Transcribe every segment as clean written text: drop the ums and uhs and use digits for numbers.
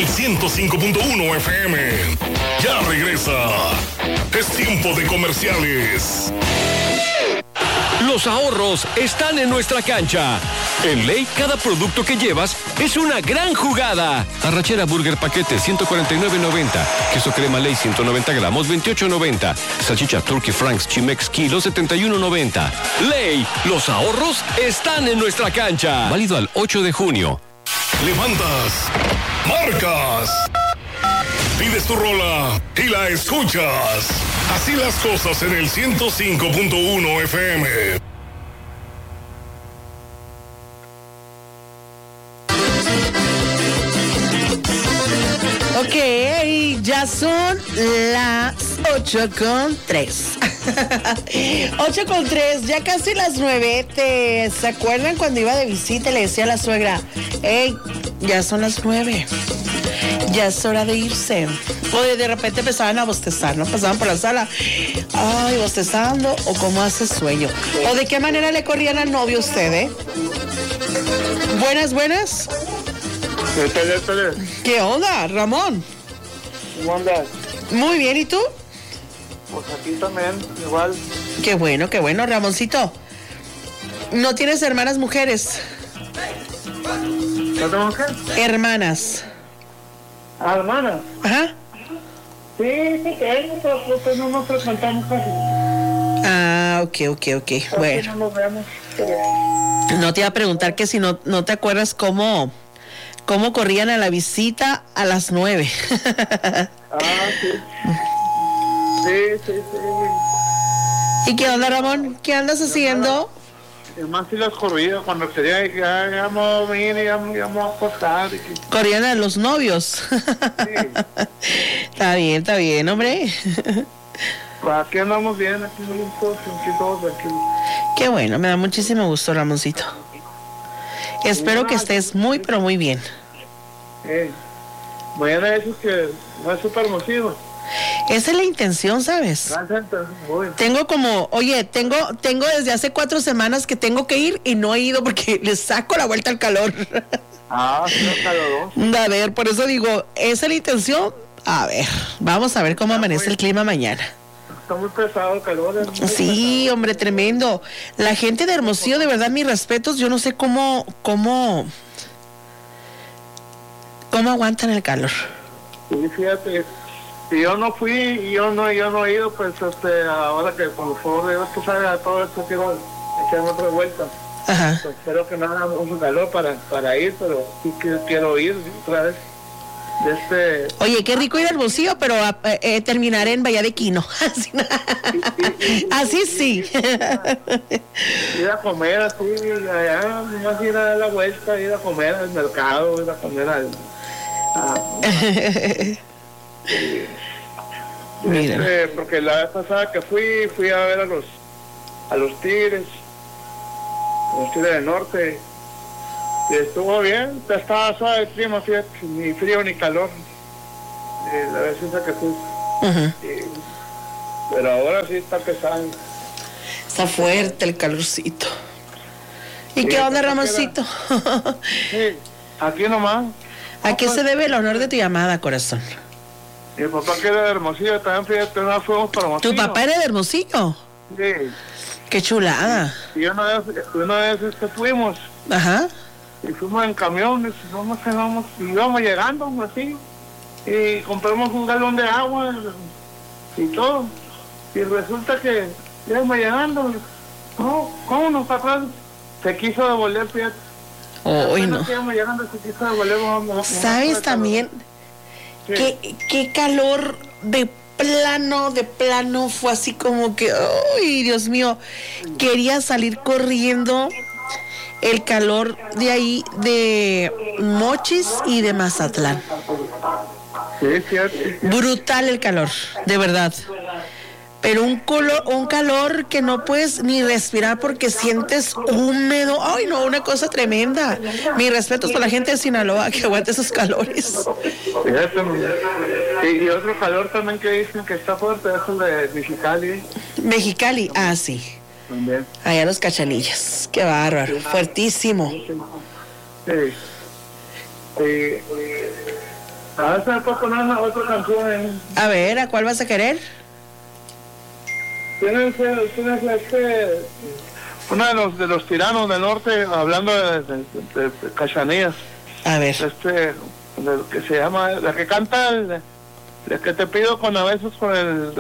el 105.1 FM. Ya regresa. Es tiempo de comerciales. Los ahorros están en nuestra cancha. En Ley, cada producto que llevas es una gran jugada. Arrachera Burger paquete, 149.90. Queso crema Ley, 190 gramos, 28.90. Salchicha Turkey Franks Chimex kilo, 71.90. Ley, los ahorros están en nuestra cancha. Válido al 8 de junio. Levantas, marcas, pides tu rola y la escuchas. Así las cosas en el 105.1 FM. Ok, ya son las 8:03. 8:03, ya casi las 9. ¿Se acuerdan cuando iba de visita y le decía a la suegra, hey, ya son las 9, ya es hora de irse? O de repente empezaban a bostezar, ¿no? Pasaban por la sala, ay, bostezando, o cómo hace sueño. O de qué manera le corrían al novio usted, ¿eh? Buenas. ¿Qué onda, Ramón? ¿Cómo andas? Muy bien, ¿y tú? Pues aquí también, igual. Qué bueno, Ramoncito. ¿No tienes hermanas mujeres? ¿No tengo qué? Hermanas. Ah, hermana. Ajá. Sí, tengo, pero pues no nos frecuentamos casi. Ah, ok. Bueno. No nos vemos. No te iba a preguntar que si no te acuerdas cómo corrían a la visita a las 9. Sí. Sí. ¿Y qué onda, Ramón? ¿Qué andas haciendo? Además, sí las corridas cuando quería, ya vamos a venir, ya vamos a acostar. Corrían a los novios. Sí. Está bien, hombre. Pues aquí andamos bien, aquí todos tranquilos. Qué bueno, me da muchísimo gusto, Ramoncito. Espero que estés muy, pero muy bien. Mañana eso es que va a ser para Hermosillo. Esa es la intención, ¿sabes? Tengo desde hace 4 semanas que tengo que ir y no he ido porque le saco la vuelta al calor. Sí, calor. A ver, por eso digo, esa es la intención. A ver, vamos a ver cómo amanece el clima mañana. Está muy pesado el calor. Sí, hombre, tremendo. La gente de Hermosillo, de verdad, mis respetos. Yo no sé cómo aguantan el calor. Sí, fíjate, si yo no fui y yo no he ido, pues ahora que por favor de Dios, tú sabes, a todo esto quiero echar otra vuelta. Ajá. Pues espero que no haga mucho calor para ir, pero sí que quiero ir otra vez. Oye, qué rico ir a Hermosillo, pero terminaré en Bahía de Quino. Así sí. Ir a comer así, allá, más ir a dar la vuelta, ir a comer al mercado, ir a comer Mira. Porque la vez pasada que fui a ver a los Tigres del Norte. Estuvo bien, estaba suave el clima, fíjate, ni frío ni calor. La vez esa que fui. Uh-huh. Pero ahora sí está pesado. Está fuerte el calorcito. ¿Y qué onda, Ramoncito? Sí, aquí nomás. ¿A qué se debe el honor de tu llamada, corazón? Mi papá que era de Hermosillo, también fíjate, no fuimos para Hermosillo. ¿Tu papá era de Hermosillo? Sí. Qué chulada. Y una vez fuimos. Ajá. Y fuimos en camión, y íbamos llegando así, y compramos un galón de agua y todo. Y resulta que íbamos llegando, ¿cómo nos pasó? Se quiso devolver, fíjate. Uy, no. Íbamos llegando, se quiso devolver. ¿Sabes también? Sí. Qué calor de plano fue así como que, ¡ay, Dios mío! Quería salir corriendo. El calor de ahí, de Mochis y de Mazatlán. Sí, fíjate. Brutal el calor, de verdad. Pero un calor que no puedes ni respirar porque sientes húmedo. Ay, no, una cosa tremenda. Mis respetos para la gente de Sinaloa que aguanta esos calores. Fíjate, y otro calor también que dicen que está fuerte es el de Mexicali. Mexicali, sí. También. Allá los Cachanillas. Qué bárbaro, fuertísimo. Sí. A ver si me puedo poner otra canción. A ver, ¿a cuál vas a querer? Tienes uno de los tiranos del norte, hablando de Cachanillas. A ver. Que se llama, la que canta el que te pido con a veces con el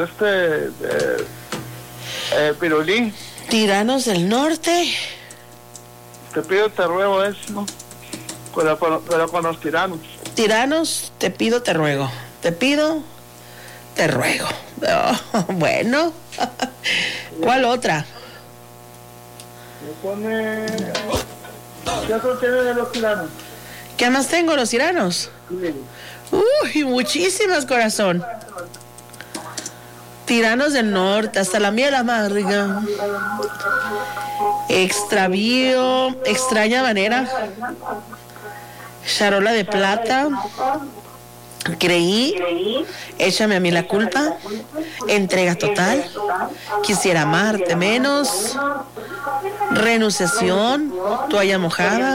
Pirulí. Tiranos del norte. Te pido, te ruego, es, ¿no? Pero con los tiranos. Tiranos, te pido, te ruego. Te pido, te ruego. Oh, bueno. ¿Cuál otra? Me pone... ¿Qué otro tiene de los tiranos? ¿Qué más tengo, los tiranos? Sí. Uy, muchísimas, corazón. Tiranos del norte, hasta la miel amarga. Extravío, extraña manera. Charola de plata. Creí, échame a mí la culpa. Entrega total. Quisiera amarte menos. Renunciación. Toalla mojada.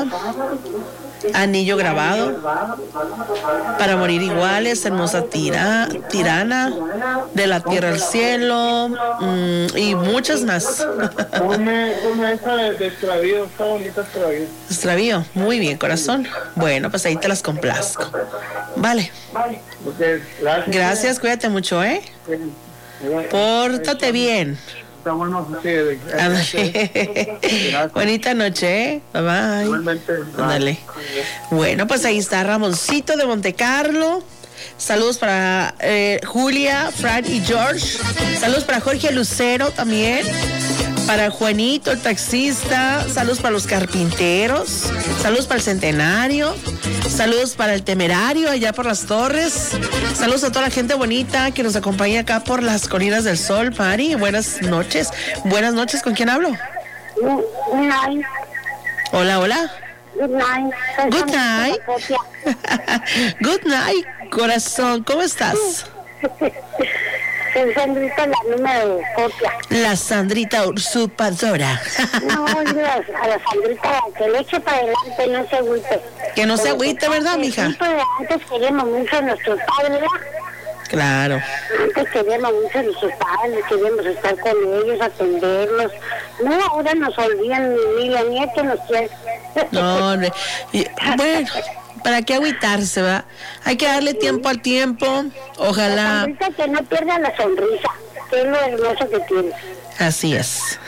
Anillo grabado. Para morir iguales. Hermosa tirana. De la tierra al cielo. Y muchas más. Ponme esa de extravío. Está bonita extravío. Extravío. Muy bien, corazón. Bueno, pues ahí te las complazco. Vale. Okay, gracias, cuídate mucho, ¿eh? Pórtate bien. Está bueno, sí. Bonita noche, ¿eh? Bye bye. Ándale. Bueno, pues ahí está Ramoncito de Montecarlo. Saludos para Julia, Fran y George. Saludos para Jorge Lucero también. Para Juanito, el taxista. Saludos para los carpinteros. Saludos para el Centenario. Saludos para el Temerario allá por las Torres. Saludos a toda la gente bonita que nos acompaña acá por las Colinas del Sol, Mari. Buenas noches. Buenas noches, ¿con quién hablo? Good night. Hola, hola. Good night. Good night. Good night, corazón. ¿Cómo estás? Soy Sandrita, la número copia. La Sandrita usurpadora. No, a la Sandrita que le eche para adelante, no se agüite. Que no se agüite, ¿verdad, mija? Antes queríamos mucho a nuestros padres, ¿verdad? Claro. Antes queríamos mucho a nuestros padres, queríamos estar con ellos, atenderlos. No, ahora nos olvidan, ni la nieta nos quiere. No, hombre. Bueno, ¿para qué agüitarse, va? Hay que darle tiempo al tiempo. Ojalá. Sandrita, que no pierda la sonrisa, que es lo hermoso que tiene. Así es.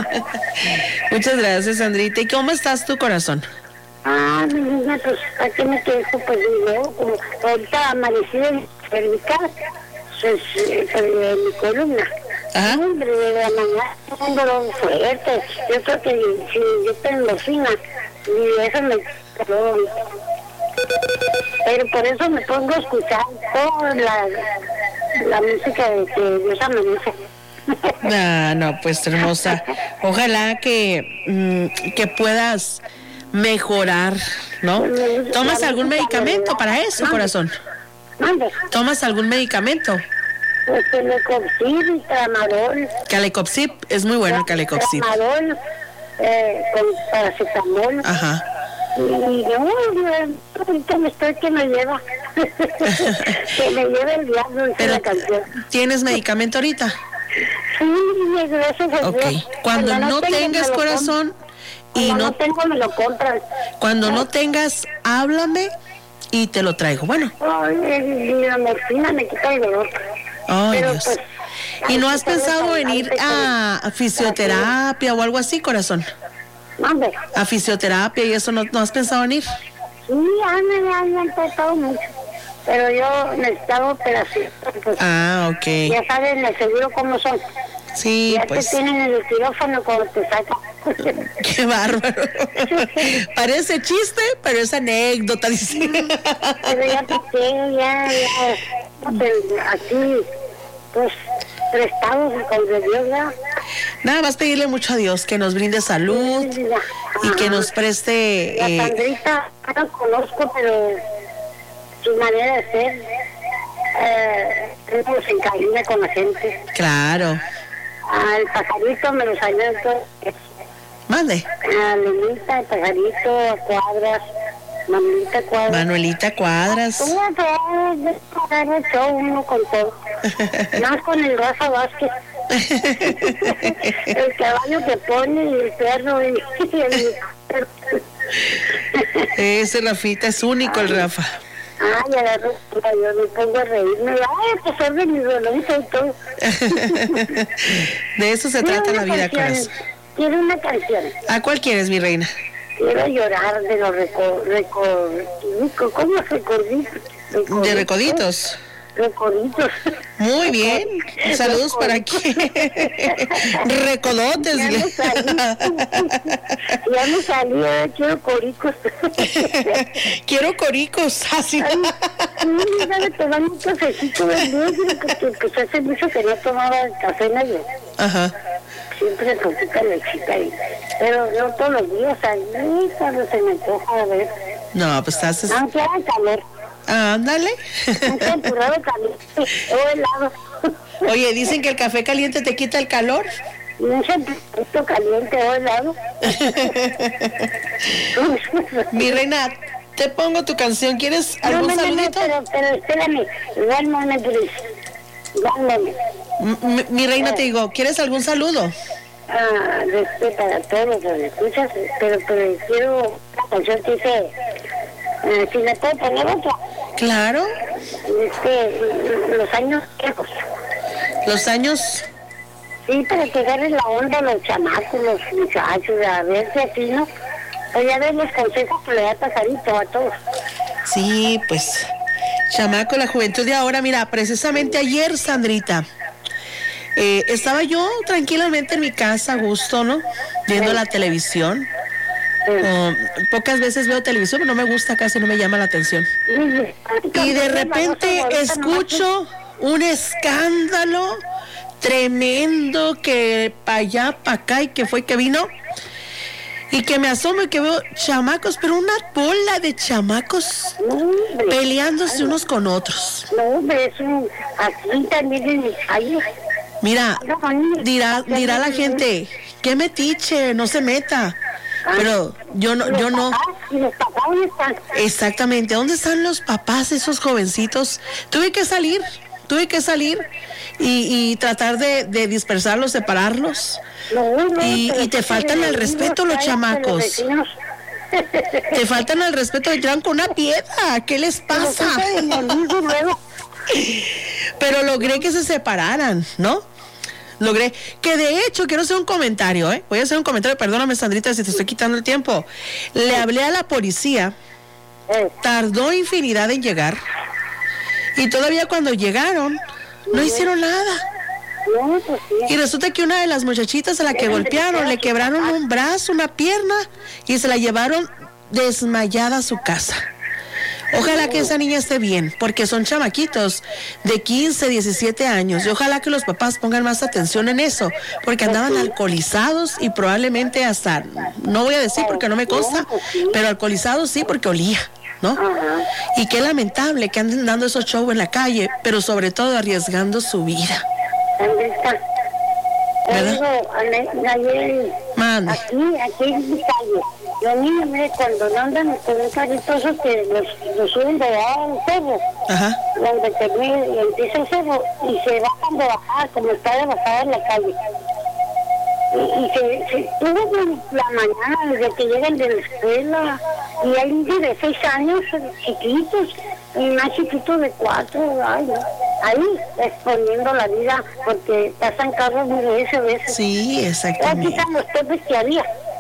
Muchas gracias, Sandrita. ¿Y cómo estás tu corazón? Ah, mi niña, pues, ¿a qué me quejo? Pues, yo, como ahorita amanecí en cervical, pues, mi columna. Ajá. Hombre, de la mañana, un dolor fuerte. Yo creo que si yo tengo morfina, y eso me... Pero por eso me pongo a escuchar toda la música de que Dios amanece. Ah, no, pues hermosa. Ojalá que puedas mejorar, ¿no? ¿Tomas algún medicamento para eso, corazón? ¿Dónde? ¿Tomas algún medicamento? Pues Calecopsib y Tramadol. Calecopsib, es muy bueno el Calecopsib. Tramadol, con paracetamol. Ajá. Y no, ahorita me estoy que me lleva. Que me lleva el diablo, dice Pero, la canción. ¿tienes medicamento ahorita? Sí, gracias a Dios. Ok. Cuando no tengo, tengas, corazón, y cuando no no tengo, me lo compran. cuando no tengas, háblame y te lo traigo. Bueno. Ay, la morfina me quita el dolor. Ay, Pero, Dios. pues, ¿Y no has pensado en ir a fisioterapia o algo así, corazón? ¿Dónde? A fisioterapia y eso, ¿no has pensado en ir? Sí, me han tratado mucho. Pero yo necesitaba operación. Pues, Ah, ok. ya saben, el seguro cómo son. Sí, Ya pues. te tienen en el quirófano cuando te sacan. Qué bárbaro. Parece chiste, pero es anécdota, dice. Pero ya te tengo, ya, pues, aquí, pues, prestados con de Dios, ¿verdad? Nada más pedirle mucho a Dios que nos brinde salud y que nos preste. La Sandrita, no la conozco, pero su manera de ser, se encariña con la gente. Claro. Al pajarito me lo salió todo. Mande. A Lenita, al pajarito, a Cuadras, Manuelita Cuadras. Manuelita Cuadras. Tú agarra show uno con todo. Más con el Rafa Vázquez. El caballo que pone y el perro y el perro. Ese Rafita es único, el Rafa. Ay, agarro, yo me pongo a reírme. Ay, pues de mi doloriza y todo. De eso se trata la vida, corazón. Quiero una canción. ¿A cuál quieres, mi reina? Quiero llorar de los ¿cómo es recoditos? De recoditos. Recoditos. Muy bien. Saludos para aquí. Recodotes. Ya me salió, quiero coricos. Quiero coricos. Así. Sí, dale tomar un cafecito de negro, porque pues hace mucho que no tomaba café negro. Ajá. Siempre poquita lechita ahí. Pero no todos los días, ahí cuando se me antoja a ver. No, pues estás... Aunque haga calor. Ándale. Un tempurado caliente o helado. Oye, dicen que el café caliente te quita el calor. Y un champurrado caliente o helado. Mi reina, te pongo tu canción. ¿Quieres algún saludito? Pero espérame. One moment, please. One moment. Mi reina, te digo, ¿quieres algún saludo? Respeto para todos los que escuchas, pero quiero una canción que dice, si me puedo poner otra. Claro. Los años viejos. Los años... Sí, para que agarren la onda los chamacos, los muchachos, a ver si así, ¿no? Pues ya ves los consejos que le da Pajarito a todos. Sí, pues, chamaco, la juventud de ahora. Mira, precisamente ayer, Sandrita, estaba yo tranquilamente en mi casa, a gusto, ¿no? Viendo la televisión. Pocas veces veo televisión, pero no me gusta, casi no me llama la atención. Y de repente escucho un escándalo tremendo, que para allá, para acá, y que fue que vino. Y que me asomo y que veo chamacos, pero una bola de chamacos peleándose unos con otros. No, hombre, aquí también en mi calle. Mira, dirá la gente, qué metiche, no se meta. Pero yo no. ¿Y los papás dónde están? Exactamente, ¿dónde están los papás de esos jovencitos? Tuve que salir y tratar de dispersarlos, separarlos. Y te faltan el respeto los chamacos. Te faltan el respeto, llegan con una piedra. ¿Qué les pasa? Pero logré que se separaran, ¿no? Logré, que de hecho quiero hacer un comentario, voy a hacer un comentario, perdóname Sandrita si te estoy quitando el tiempo. Le hablé a la policía, tardó infinidad en llegar, y todavía cuando llegaron no hicieron nada. Y resulta que una de las muchachitas a la que golpearon le quebraron un brazo, una pierna, y se la llevaron desmayada a su casa. Ojalá que esa niña esté bien, porque son chamaquitos de 15, 17 años, y ojalá que los papás pongan más atención en eso, porque andaban alcoholizados y probablemente hasta, no voy a decir porque no me consta, pero alcoholizados sí, porque olía, ¿no? Y qué lamentable que anden dando esos shows en la calle, pero sobre todo arriesgando su vida. ¿Dónde está? ¿Verdad? Ayer, Mande. aquí en mi calle. Los niños, mire, cuando no andan con un carrito esos que los suben de un cerro, Ajá. donde termina y empieza el cerro, y se bajan de bajar, como está de bajar en la calle. Y se tuvo la mañana desde que llegan de la escuela, y hay niños de 6 años, chiquitos, y más chiquitos de 4 años, ahí exponiendo la vida, porque pasan carros muy a veces. Sí, Ya exactamente. quitan los topes que había.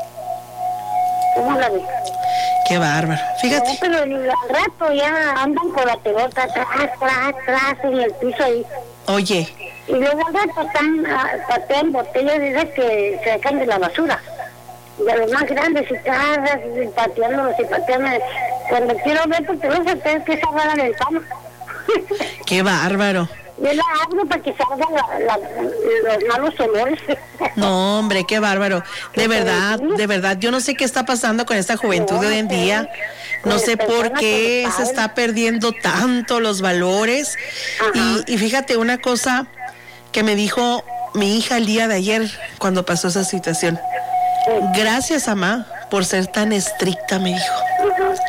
¿Cómo la ves? Qué bárbaro. Fíjate. No, pero al rato ya andan con la pelota tras en el piso ahí. Oye, Y luego al rato patean botellas de esas que se sacan de la basura. De los más grandes y carras, y pateándolos y pateándolos. Cuando quiero ver, porque no se tiene que cerrar la ventana. qué bárbaro. Yo la abro para que salgan los malos olores. No, hombre, qué bárbaro. De verdad, yo no sé qué está pasando con esta juventud de hoy en día. No sé por qué se está perdiendo tanto los valores. Y fíjate una cosa que me dijo mi hija el día de ayer cuando pasó esa situación. Gracias, mamá, por ser tan estricta, me dijo.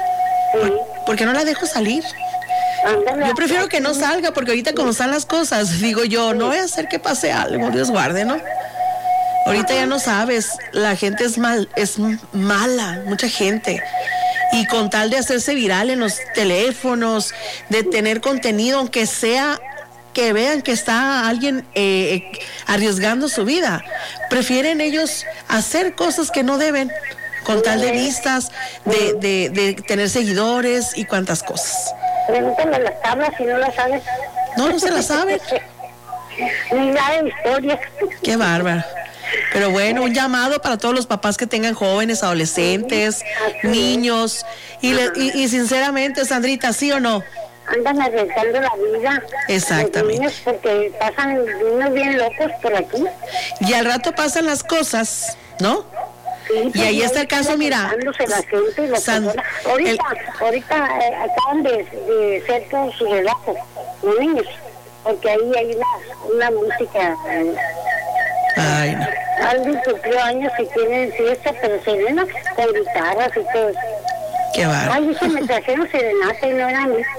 Sí. ¿Por qué no la dejo salir? Ándale. Yo prefiero que no salga, porque ahorita como están las cosas, digo yo, no voy a hacer que pase algo, Dios guarde, ¿no? Ahorita ya no sabes, la gente es mala, mucha gente. Y con tal de hacerse viral en los teléfonos, de tener contenido, aunque sea que vean que está alguien arriesgando su vida, prefieren ellos hacer cosas que no deben, con tal de vistas, de tener seguidores y cuantas cosas. Pregúntale las tablas si no las sabes. No se las sabe. Ni nada de historia. Qué bárbaro. Pero bueno, un llamado para todos los papás que tengan jóvenes, adolescentes, niños. Y sinceramente, Sandrita, ¿sí o no? Andan arriesgando la vida. Exactamente. Los niños, porque pasan niños bien locos por aquí. Y al rato pasan las cosas, ¿no? Sí, Y ahí está el caso, mira. La gente, ahorita acaban de hacer todo su relajo, los niños, porque ahí hay una música. Ay, no. Alguien cumplió años y tienen fiesta, pero serena, con guitarras y todo. Qué bárbaro. Ay, eso me trajeron serenata y no era a mí.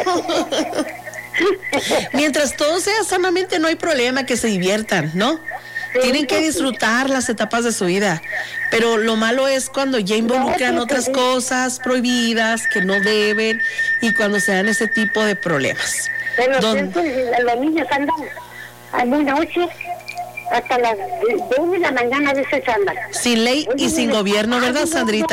Mientras todo sea sanamente, no hay problema, que se diviertan, ¿no? Sí, Tienen que sí. disfrutar las etapas de su vida, pero lo malo es cuando ya involucran No, sí, otras sí. cosas prohibidas que no deben, y cuando se dan ese tipo de problemas. Pero Don- los niños andan a muy noche, hasta las 2 de la mañana a veces andan. Sin ley y sin gobierno, ¿verdad, Sandrita?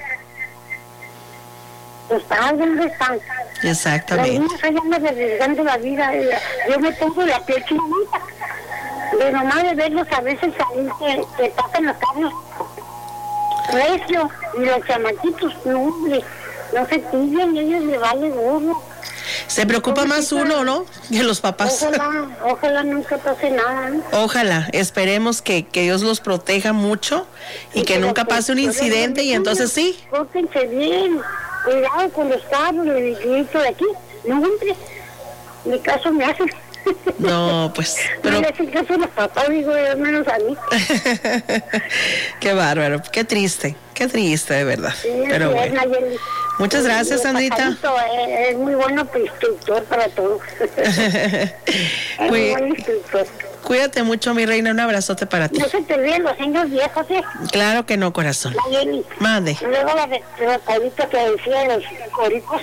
Los padres, ¿dónde están? Los Exactamente. niños allá andan arriesgando la vida. Yo me pongo la piel chinita. De nomás de verlos a veces salir que pasan los carros recio, y los chamaquitos, no, hombre, no se pillan, ellos le vale gorro. Se preocupa más uno, ¿no? Que los papás. Ojalá nunca pase nada, ¿no? Ojalá, esperemos que Dios los proteja mucho y que nunca pase un incidente, y entonces sí. Pórtense bien, cuidado con los carros, el grito de aquí. No, hombre, ni caso me hacen. No, pues, pero No le hacen caso a los papás, digo, al menos a mí. qué bárbaro, qué triste de verdad. Sí, Pero sí, bueno, Nayeli. muchas gracias, Y Sandrita. Pajarito, es muy bueno instructor para todos. Es muy buen instructor. Cuídate mucho, mi reina, un abrazote para ti. No se te olviden los años viejos, ¿eh? Claro que no, corazón. Nayeli. Mande. Luego la recordita que decía los coricos.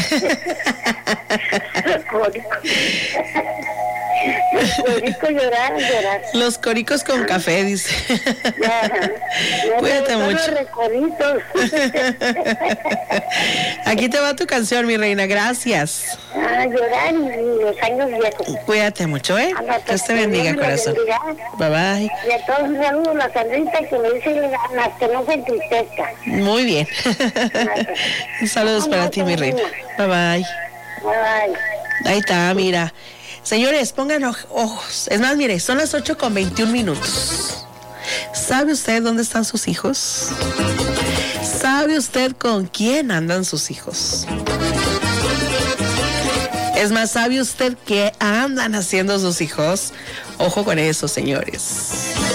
Los coricos. Los coricos llorar. Los coricos con café, dice. Cuídate mucho. Los recoditos. Aquí te va tu canción, mi reina, gracias. Llorar y los años viejos. Cuídate mucho, ¿eh? Dios te bendiga, corazón. Bye bye. Y a todos un saludo a la Sandrita que me dice las que no se entristezca. Muy bien. Saludos para ti, mi reina. Bye bye. Bye. Ahí está, mira. Señores, pongan ojos. Es más, mire, son las 8:21. ¿Sabe usted dónde están sus hijos? ¿Sabe usted con quién andan sus hijos? Es más, ¿sabe usted qué andan haciendo sus hijos? Ojo con eso, señores.